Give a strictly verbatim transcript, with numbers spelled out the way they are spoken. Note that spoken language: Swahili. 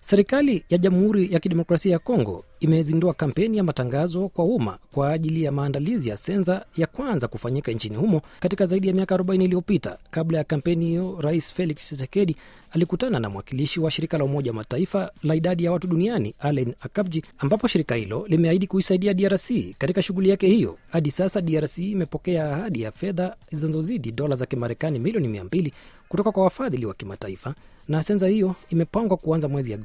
Serikali ya Jamhuri ya Kidemokrasia ya Kongo imezindua kampeni ya matangazo kwa umma kwa ajili ya maandalizi ya sensa ya kwanza kufanyika nchini humo katika zaidi ya miaka arobaini iliyopita. Kabla ya kampeni hiyo, Rais Felix Tshisekedi alikutana na mwakilishi wa shirika la Umoja wa Mataifa la idadi ya watu duniani Alain Akabji, ambapo shirika hilo limeahidi kuisaidia D R C katika shughuli yake hiyo. Hadi sasa D R C imepokea ahadi ya fedha zinazozidi dola za Kimarekani milioni mia mbili kutoka kwa wafadhili wa kimataifa, na sensa hiyo imepangwa kuanza mwezi Agosti